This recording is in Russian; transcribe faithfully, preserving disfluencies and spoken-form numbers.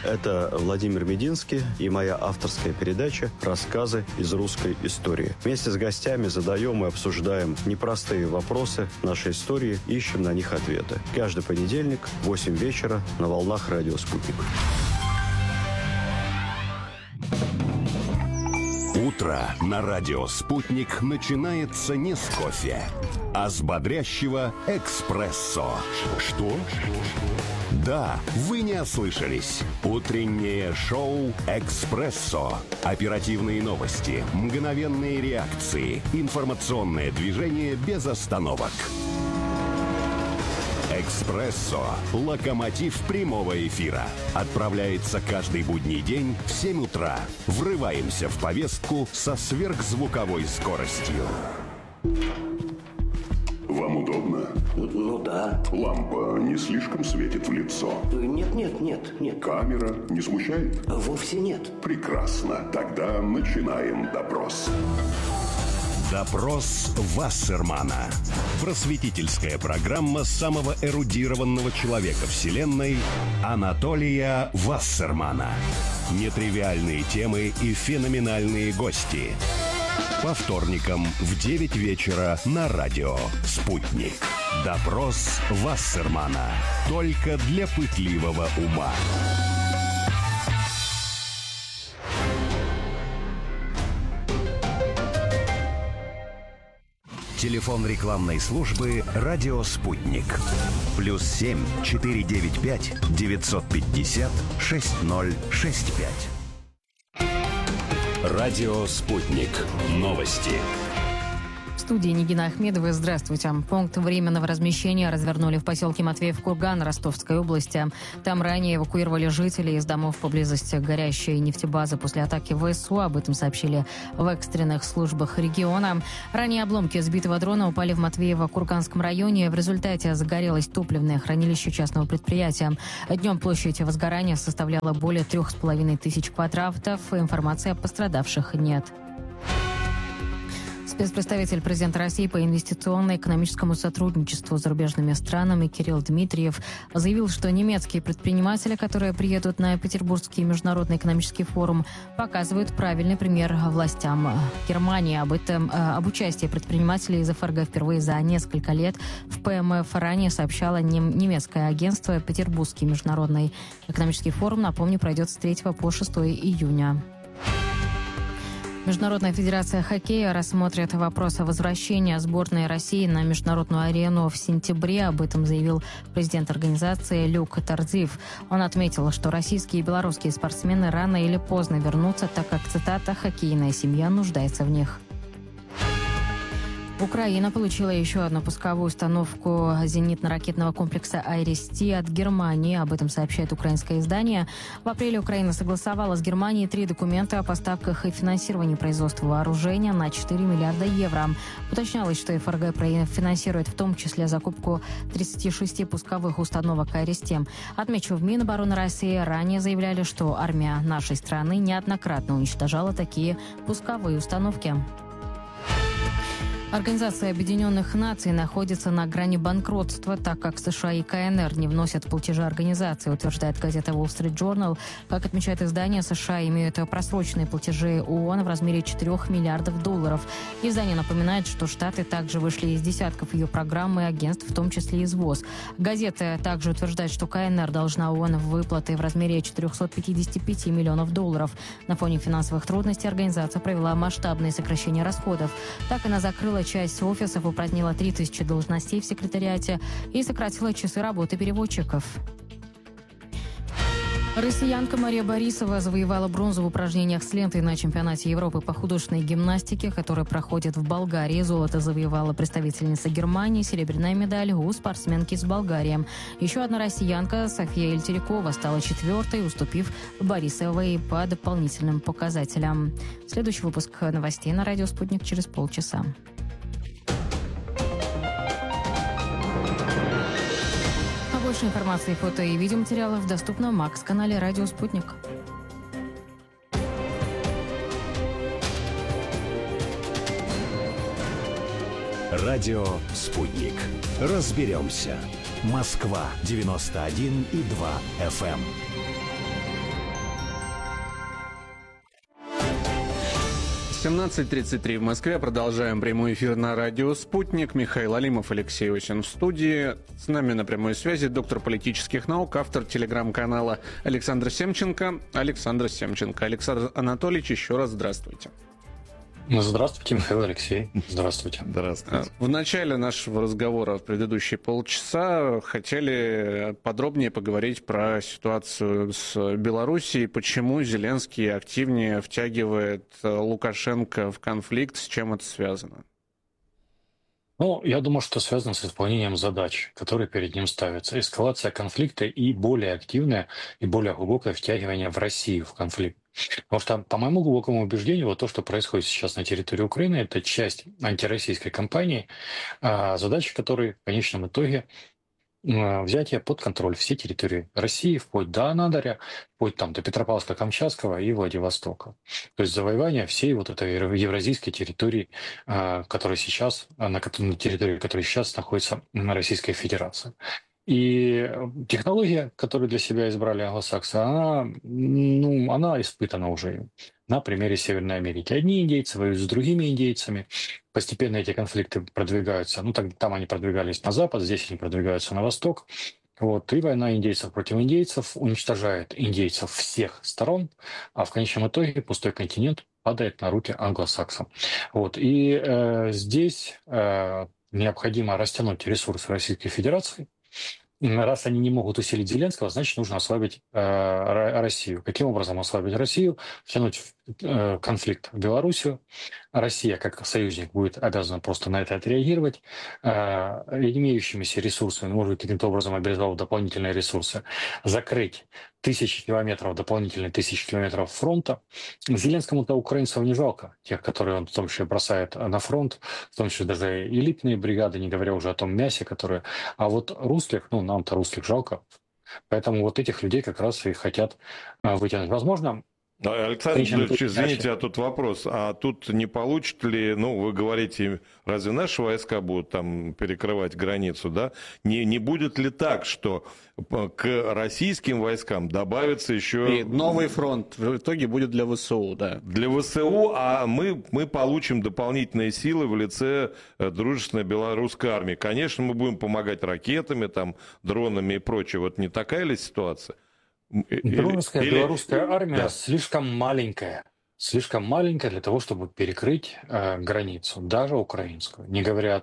Это Владимир Мединский и моя авторская передача «Рассказы из русской истории». Вместе с гостями задаем и обсуждаем непростые вопросы нашей истории, ищем на них ответы. Каждый понедельник в восемь вечера на волнах радио «Спутник». Утро на радио «Спутник» начинается не с кофе, а с бодрящего эспрессо. Что? Да, вы не ослышались. Утреннее шоу «Экспрессо». Оперативные новости, мгновенные реакции, информационное движение без остановок. «Экспрессо» – локомотив прямого эфира. Отправляется каждый будний день в семь утра. Врываемся в повестку со сверхзвуковой скоростью. Вам удобно? Ну да. Лампа не слишком светит в лицо? Нет, нет, нет, нет. Камера не смущает? Вовсе нет. Прекрасно. Тогда начинаем допрос. Допрос Вассермана. Просветительская программа самого эрудированного человека Вселенной Анатолия Вассермана. Нетривиальные темы и феноменальные гости. По вторникам в девять вечера на радио «Спутник». Допрос Вассермана. Только для пытливого ума. Телефон рекламной службы «Радио Спутник». Плюс семь четыре девять пять девятьсот пятьдесят шесть ноль шесть пять. Радио Спутник. Новости. В студии Нигина Ахмедова. Здравствуйте. Пункт временного размещения развернули в поселке Матвеев-Курган Ростовской области. Там ранее эвакуировали жителей из домов поблизости горящей нефтебазы после атаки ВСУ. Об этом сообщили в экстренных службах региона. Ранее обломки сбитого дрона упали в Матвеево-Курганском районе. В результате загорелось топливное хранилище частного предприятия. Днем площадь возгорания составляла более трех с половиной тысяч квадратов. Информации о пострадавших нет. Спецпредставитель президента России по инвестиционно-экономическому сотрудничеству с зарубежными странами Кирилл Дмитриев заявил, что немецкие предприниматели, которые приедут на Петербургский международный экономический форум, показывают правильный пример властям Германии. Об этом, об участии предпринимателей из ФРГ впервые за несколько лет в ПМФ ранее сообщало немецкое агентство «Петербургский международный экономический форум». Напомню, пройдет с третьего по шестое июня. Международная федерация хоккея рассмотрит вопрос о возвращении сборной России на международную арену в сентябре. Об этом заявил президент организации Люк Тарзиев. Он отметил, что российские и белорусские спортсмены рано или поздно вернутся, так как, цитата, «хоккейная семья нуждается в них». Украина получила еще одну пусковую установку зенитно-ракетного комплекса «Айрис-Ти» от Германии. Об этом сообщает украинское издание. В апреле Украина согласовала с Германией три документа о поставках и финансировании производства вооружения на четыре миллиарда евро. Уточнялось, что ФРГ финансирует в том числе закупку тридцати шести пусковых установок «Айрис-Ти». Отмечу, в Минобороны России ранее заявляли, что армия нашей страны неоднократно уничтожала такие пусковые установки. Организация Объединенных Наций находится на грани банкротства, так как США и КНР не вносят платежи организации, утверждает газета Wall Street Journal. Как отмечает издание, США имеют просроченные платежи ООН в размере четырёх миллиардов долларов. Издание напоминает, что Штаты также вышли из десятков ее программ и агентств, в том числе и ВОЗ. Газета также утверждает, что КНР должна ООН выплаты в размере четырехсот пятидесяти пяти миллионов долларов. На фоне финансовых трудностей организация провела масштабные сокращения расходов. Так она закрыла часть офисов, упразднила три тысячи должностей в секретариате и сократила часы работы переводчиков. Россиянка Мария Борисова завоевала бронзу в упражнениях с лентой на чемпионате Европы по художественной гимнастике, который проходит в Болгарии. Золото завоевала представительница Германии, серебряная медаль у спортсменки из Болгарии. Еще одна россиянка, София Ильтерикова, стала четвертой, уступив Борисовой по дополнительным показателям. Следующий выпуск новостей на радио «Спутник» через полчаса. Больше информации, фото и видеоматериалов доступно в Макс-канале «Радио Спутник». Радио «Спутник». Разберемся. Москва девяносто один и два эф эм. семнадцать тридцать три в Москве. Продолжаем прямой эфир на радио «Спутник». Михаил Алимов, Алексей Осин в студии. С нами на прямой связи доктор политических наук, автор телеграм-канала Александр Семченко. Александр Семченко. Александр Анатольевич, еще раз здравствуйте. Здравствуйте, Михаил, Алексей. Здравствуйте. Здравствуйте. В начале нашего разговора в предыдущие полчаса хотели подробнее поговорить про ситуацию с Белоруссией, почему Зеленский активнее втягивает Лукашенко в конфликт, с чем это связано. Ну, я думаю, что связано с исполнением задач, которые перед ним ставятся. Эскалация конфликта и более активное и более глубокое втягивание в Россию в конфликт. Потому что, по моему глубокому убеждению, вот то, что происходит сейчас на территории Украины, это часть антироссийской кампании, задача которой в конечном итоге взятие под контроль всей территории России, вплоть до Анадыря, вплоть там до Петропавловска-Камчатского и Владивостока. То есть завоевание всей вот этой евразийской территории, которая сейчас, на территории которой сейчас находится Российская Федерация. И технология, которую для себя избрали англосаксы, она, ну, она испытана уже на примере Северной Америки. Одни индейцы воюют с другими индейцами, постепенно эти конфликты продвигаются, ну, так, там они продвигались на запад, здесь они продвигаются на восток. Вот, и война индейцев против индейцев уничтожает индейцев всех сторон, а в конечном итоге пустой континент падает на руки англосаксам. Вот, и э, здесь э, необходимо растянуть ресурсы Российской Федерации. Раз они не могут усилить Зеленского, значит, нужно ослабить э, Россию. Каким образом ослабить Россию? Втянуть в э, конфликт в Белоруссию. Россия, как союзник, будет обязана просто на это отреагировать. Э, имеющимися ресурсами, может быть, каким-то образом мобилизовав дополнительные ресурсы, закрыть тысячи километров, дополнительные тысячи километров фронта. Зеленскому-то украинцев не жалко, тех, которые он в том числе бросает на фронт, в том числе даже элитные бригады, не говоря уже о том мясе, которые... А вот русских, ну, нам-то русских жалко, поэтому вот этих людей как раз и хотят вытянуть. Возможно... Александр Ильич, извините, а тут вопрос. А тут не получит ли, ну, вы говорите, разве наши войска будут там перекрывать границу, да? Не, не будет ли так, что к российским войскам добавится еще... И новый фронт в итоге будет для ВСУ, да. Для ВСУ, а мы, мы получим дополнительные силы в лице дружественной белорусской армии. Конечно, мы будем помогать ракетами, там, дронами и прочее. Вот не такая ли ситуация? Дружеская Или... белорусская армия да. слишком маленькая, слишком маленькая для того, чтобы перекрыть э, границу, даже украинскую. Не говоря о